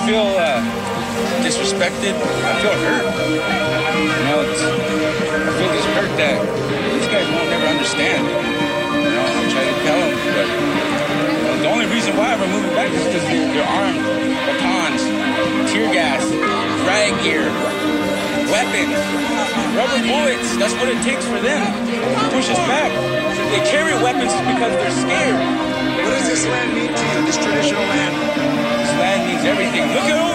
feel disrespected. I feel hurt. You know, I feel this hurt that these guys won't never understand. You know, I'm trying to tell them, but the only reason why we're moving back is because they're armed, batons, tear gas, riot gear, weapons, rubber bullets. That's what it takes for them to push us back. They carry weapons because they're scared. What does this land mean to you, this traditional land? This land means everything. Look at